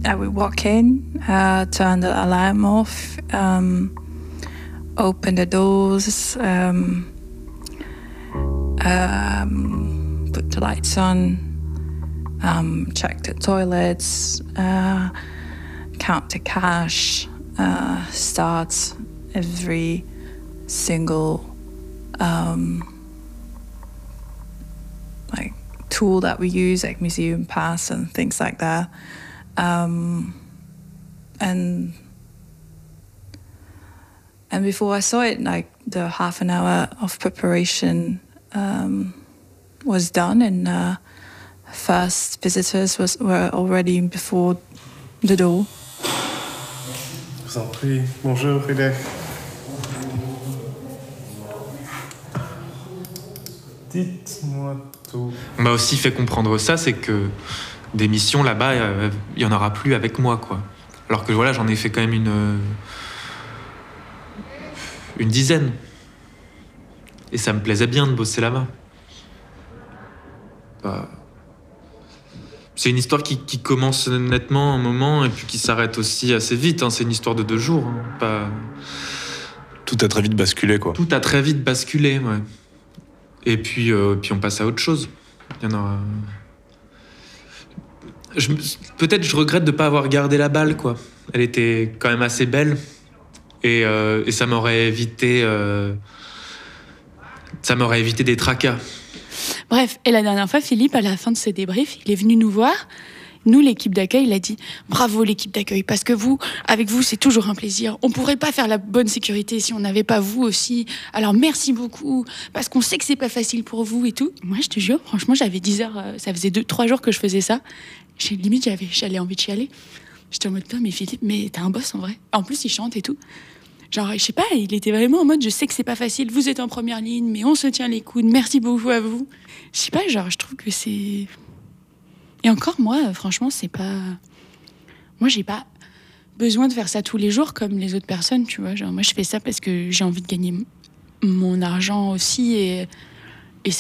I would walk in, turn the alarm off, open the doors, put the lights on, check the toilets, count the cash, start every single like tool that we use, like Museum Pass and things like that. And before I saw it, like the half an hour of preparation was done, and first visitors were already before the door. Je vous en prie. Bonjour, Hidek. Dites-moi tout. On m'a aussi fait comprendre ça, c'est que des missions là-bas, il y en aura plus avec moi, quoi. Alors que voilà, j'en ai fait quand même une dizaine. Et ça me plaisait bien de bosser là-bas. C'est une histoire qui commence nettement un moment et puis qui s'arrête aussi assez vite. Hein. C'est une histoire de 2 jours. Hein. Tout a très vite basculé, quoi. Tout a très vite basculé, ouais. Et puis on passe à autre chose. Il y en aura... Peut-être je regrette de ne pas avoir gardé la balle, quoi. Elle était quand même assez belle. Et ça m'aurait évité... des tracas. Bref, et la dernière fois, Philippe, à la fin de ce débrief, il est venu nous voir. Nous, l'équipe d'accueil, il a dit « Bravo l'équipe d'accueil, parce que vous, avec vous, c'est toujours un plaisir. On pourrait pas faire la bonne sécurité si on n'avait pas vous aussi. Alors merci beaucoup, parce qu'on sait que c'est pas facile pour vous et tout. » Moi, je te jure, franchement, j'avais 10 heures, ça faisait 3 jours que je faisais ça. Limite, j'avais envie de chialer. J'étais en mode « Putain, mais Philippe, mais t'es un boss en vrai. » En plus, il chante et tout. Genre, je sais pas, il était vraiment en mode « Je sais que c'est pas facile, vous êtes en première ligne, mais on se tient les coudes, merci beaucoup à vous. » Je sais pas, genre, je trouve que c'est... Et encore, moi, franchement, c'est pas... Moi, j'ai pas besoin de faire ça tous les jours comme les autres personnes, tu vois. Genre, moi, je fais ça parce que j'ai envie de gagner mon argent aussi et ça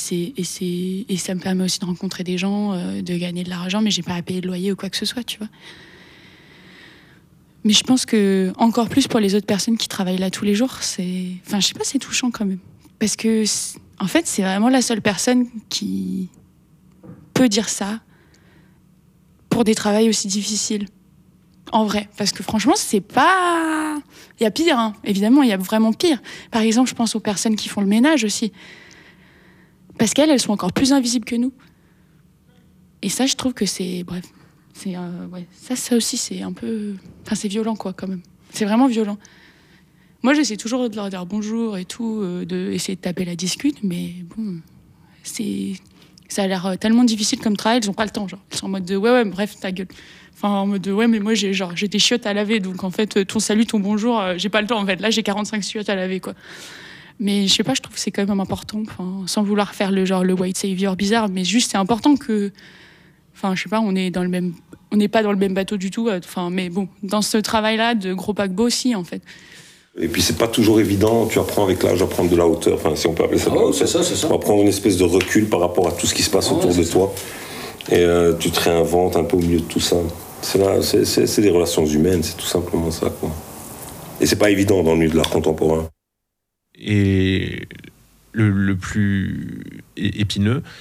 me permet aussi de rencontrer des gens, de gagner de l'argent, mais j'ai pas à payer de loyer ou quoi que ce soit, tu vois. Mais je pense que, encore plus pour les autres personnes qui travaillent là tous les jours, c'est... Enfin, je sais pas, c'est touchant quand même. Parce que, en fait, c'est vraiment la seule personne qui peut dire ça pour des travails aussi difficiles. En vrai. Parce que franchement, c'est pas... Il y a pire, hein. Évidemment, il y a vraiment pire. Par exemple, je pense aux personnes qui font le ménage aussi. Parce qu'elles sont encore plus invisibles que nous. Et ça, je trouve que c'est... Bref. C'est... ouais. Ça aussi, c'est un peu... Enfin, c'est violent, quoi, quand même. C'est vraiment violent. Moi, j'essaie toujours de leur dire bonjour et tout, d'essayer de taper la discute, mais bon... Ça a l'air tellement difficile comme travail, ils ont pas le temps, genre. Ils sont en mode de ouais, bref, ta gueule. Enfin, en mode de ouais, mais moi, j'ai des chiottes à laver, donc en fait, ton salut, ton bonjour, j'ai pas le temps, en fait. Là, j'ai 45 chiottes à laver, quoi. Mais je sais pas, je trouve que c'est quand même important, sans vouloir faire le white savior bizarre, mais juste, c'est important que... Enfin, je sais pas, on n'est pas dans le même bateau du tout, mais bon, dans ce travail-là, de gros paquebot aussi, en fait. Et puis c'est pas toujours évident, tu apprends avec l'âge à prendre de la hauteur, enfin si on peut appeler ça de la hauteur. C'est ça. On apprend une espèce de recul par rapport à tout ce qui se passe autour de toi. Et tu te réinventes un peu au milieu de tout ça. C'est des relations humaines, c'est tout simplement ça, quoi. Et c'est pas évident dans le milieu de l'art contemporain. Et le plus épineux,